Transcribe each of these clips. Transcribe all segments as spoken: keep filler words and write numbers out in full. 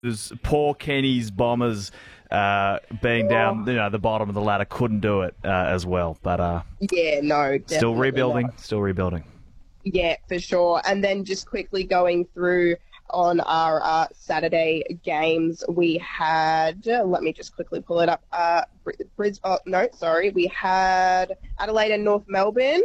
There's poor Kenny's Bombers uh, being down, you know, the bottom of the ladder couldn't do it uh, as well. But uh, Yeah, no, still definitely rebuilding, not. still rebuilding. Yeah, for sure. And then just quickly going through on our uh, Saturday games, we had, uh, let me just quickly pull it up. Uh, Bris- oh, no, sorry. We had Adelaide and North Melbourne.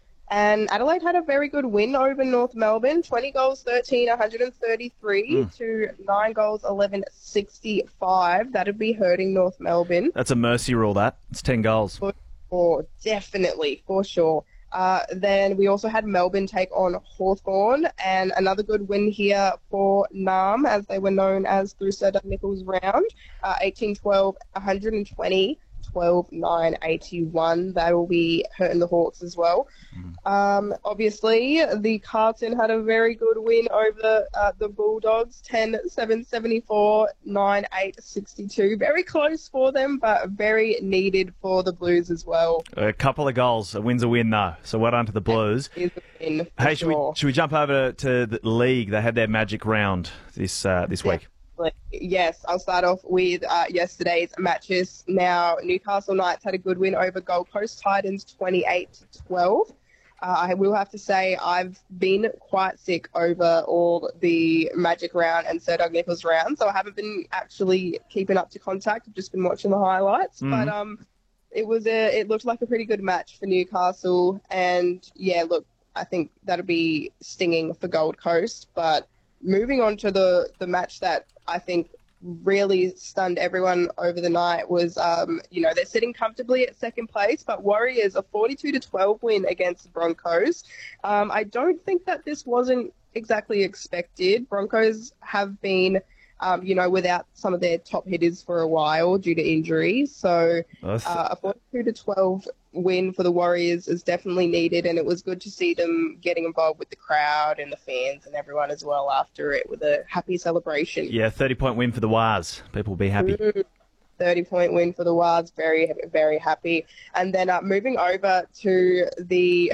And Adelaide had a very good win over North Melbourne, twenty goals, thirteen, one hundred thirty-three Mm. to nine goals, eleven, sixty-five. That'd be hurting North Melbourne. That's a mercy rule, that. It's ten goals. For sure, definitely, for sure. Uh, then we also had Melbourne take on Hawthorn, and another good win here for Nam, as they were known as through Sir Doug Nicholls' round, uh, eighteen twelve, one hundred twenty, twelve nine, eighty-one. That will be hurting the Hawks as well. Mm. Um, obviously, the Carlton had a very good win over uh, the Bulldogs, ten seven, seventy-four, nine eight, sixty-two. Very close for them, but very needed for the Blues as well. A couple of goals. A win's a win, though. So well done to the Blues. Is a win, for Hey, should sure. we should we jump over to the league? They had their magic round this uh, this week. Yes, I'll start off with uh, yesterday's matches. Now, Newcastle Knights had a good win over Gold Coast Titans, twenty-eight to twelve. Uh, I will have to say I've been quite sick over all the Magic round and Sir Doug Nicholls round, so I haven't been actually keeping up to contact. I've just been watching the highlights, Mhm. but um, it was a it looked like a pretty good match for Newcastle, and yeah, look, I think that'll be stinging for Gold Coast. But moving on to the the match that I think really stunned everyone over the night was, um, you know, they're sitting comfortably at second place, but Warriors a forty-two to twelve win against the Broncos. Um, I don't think that this wasn't exactly expected. Broncos have been, um, you know, without some of their top hitters for a while due to injuries. So uh, a forty-two to twelve win for the Warriors is definitely needed, and it was good to see them getting involved with the crowd and the fans and everyone as well after it with a happy celebration. Yeah, thirty-point win for the Waz. People will be happy. Mm, thirty-point win for the Wards. Very, very happy. And then uh, moving over to the,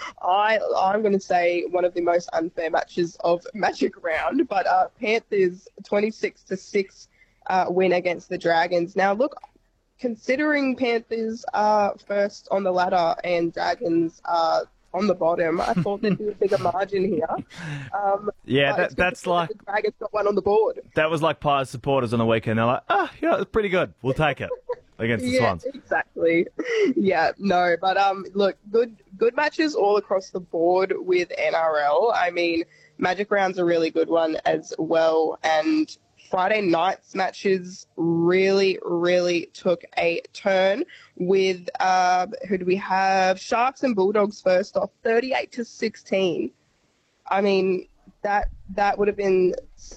I, I'm going to say one of the most unfair matches of Magic Round, but uh, Panthers twenty-six to six uh, win against the Dragons. Now, look, considering Panthers are first on the ladder and Dragons are on the bottom, I thought there'd be a bigger margin here. Um, Yeah, but that, it's good that's to see like that the Dragons got one on the board. that was like Pies supporters on the weekend. They're like, ah, yeah, it's pretty good. We'll take it against the Yeah, Swans. exactly. Yeah, no, but um, look, good good matches all across the board with N R L. I mean, Magic Round's a really good one as well, and Friday night's matches really, really took a turn with, uh, who do we have? Sharks and Bulldogs first off, thirty-eight to sixteen. I mean, that that would have been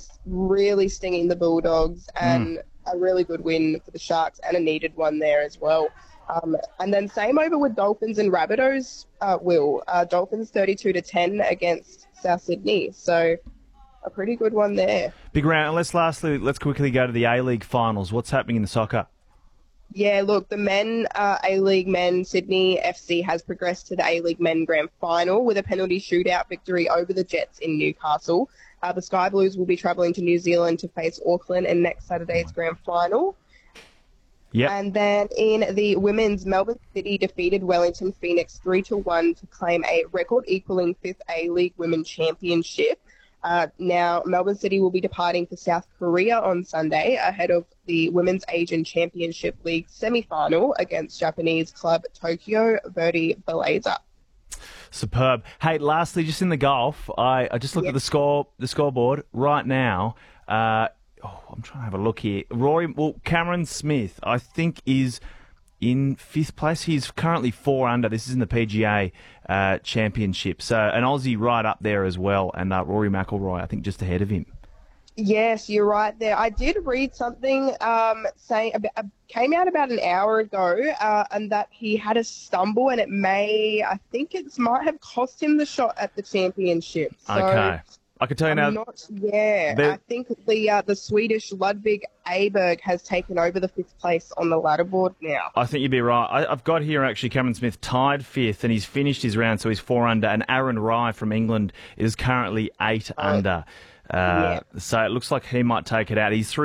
really stinging the Bulldogs, and a really good win for the Sharks, and a needed one there as well. Um, and then same over with Dolphins and Rabbitohs, uh, Will. Uh, Dolphins thirty-two to ten against South Sydney. So a pretty good one there. Big round. And let's lastly, let's quickly go to the A-League finals. What's happening in the soccer? Yeah, look, the men, uh, A-League men, Sydney F C has progressed to the A-League men grand final with a penalty shootout victory over the Jets in Newcastle. Uh, the Sky Blues will be travelling to New Zealand to face Auckland in next Saturday's grand final. Yep. And then in the women's, Melbourne City defeated Wellington Phoenix three to one to claim a record-equaling fifth A-League Women's Championship. Uh, now, Melbourne City will be departing for South Korea on Sunday ahead of the Women's Asian Championship League semi-final against Japanese club Tokyo Verdy Blazer. Superb. Hey, lastly, just in the golf, I, I just looked Yep. at the score, the scoreboard right now. Uh, oh, I'm trying to have a look here. Rory, well, Cameron Smith, I think, is in fifth place. He's currently four under. This is in the P G A uh, Championship. So an Aussie right up there as well, and uh, Rory McIlroy, I think, just ahead of him. Yes, you're right there. I did read something um, saying uh, came out about an hour ago, uh, and that he had a stumble, and it may, I think it might have cost him the shot at the championship. So Okay. I can tell you I'm now. not, yeah, there- I think the uh, the Swedish Ludvig Aberg has taken over the fifth place on the ladder board now. I think you'd be right. I, I've got here actually Cameron Smith tied fifth, and he's finished his round, so he's four under. And Aaron Rye from England is currently eight Oh. under. Uh, So it looks like he might take it out. He's through